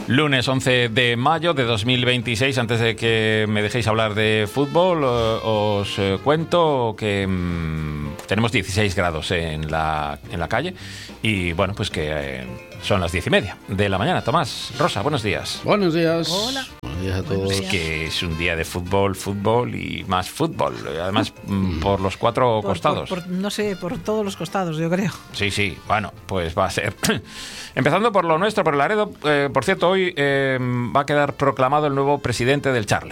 Lunes 11 de mayo de 2026. Antes de que me dejéis hablar de fútbol, os cuento que tenemos 16 grados en la calle y bueno, pues que son las 10:30 de la mañana. Tomás, Rosa, buenos días. Buenos días. Hola. Buenos días a todos. Es que es un día de fútbol y más fútbol. Además, por los cuatro costados. No sé, por todos los costados, yo creo. Sí, bueno, pues va a ser. Empezando por lo nuestro, por el Laredo. Por cierto, hoy va a quedar proclamado el nuevo presidente del Charle.